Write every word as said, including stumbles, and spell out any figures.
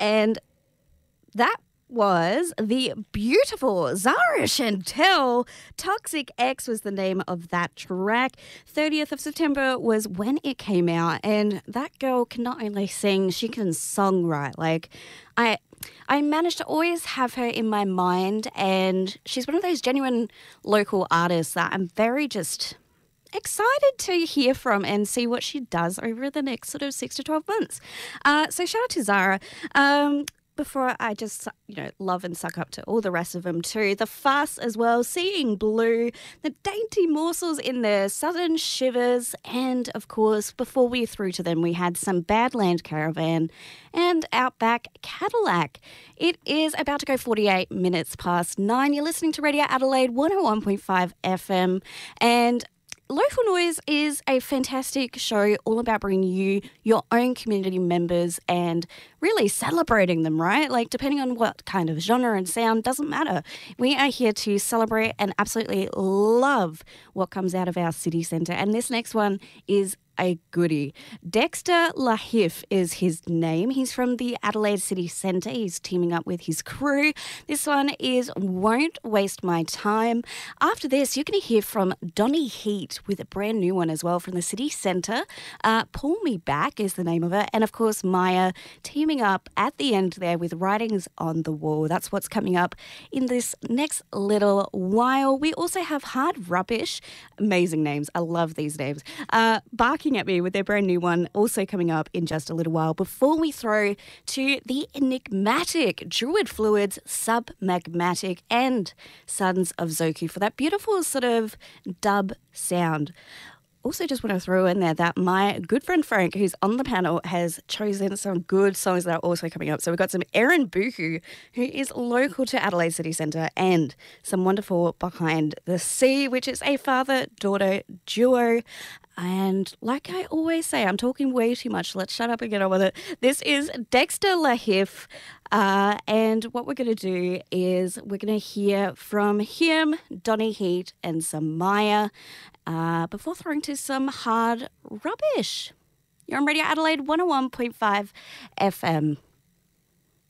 and that was the beautiful Zara Chantel. Toxic X was the name of that track. thirtieth of September was when it came out, and that girl can not only sing, she can songwrite. Like, I I managed to always have her in my mind, and she's one of those genuine local artists that I'm very just excited to hear from and see what she does over the next sort of six to twelve months. Uh, so shout out to Zara. Um, Before I just, you know, love and suck up to all the rest of them too. The Fuss as well, Seeing Blue, the Dainty Morsels in there, Southern Shivers, and of course, before we threw to them, we had some Badland Caravan and Outback Cadillac. It is about to go forty-eight minutes past nine. You're listening to Radio Adelaide one oh one point five F M, and Local Noise is a fantastic show all about bringing you your own community members and really celebrating them, right? Like, depending on what kind of genre and sound, doesn't matter. We are here to celebrate and absolutely love what comes out of our city centre. And this next one is a goodie. Dexter Lahif is his name. He's from the Adelaide City Centre. He's teaming up with his crew. This one is Won't Waste My Time. After this, you're going to hear from Donny Heat with a brand new one as well from the City Centre. Uh, Pull Me Back is the name of it. And of course, Maya teaming up at the end there with Writings on the Wall. That's what's coming up in this next little while. We also have Hard Rubbish. Amazing names. I love these names. Uh, Barking at Me with their brand new one also coming up in just a little while before we throw to the enigmatic Druid Fluids, Submagmatic and Sons of Zoku for that beautiful sort of dub sound. Also just want to throw in there that my good friend Frank, who's on the panel, has chosen some good songs that are also coming up. So we've got some Erin Buku, who is local to Adelaide City Centre, and some wonderful Behind the Sea, which is a father-daughter duo. And like I always say, I'm talking way too much. Let's shut up and get on with it. This is Dexter Lahif. Uh, and what we're going to do is we're going to hear from him, Donny Heat, and some Maya uh, before throwing to some Hard Rubbish. You're on Radio Adelaide one oh one point five F M.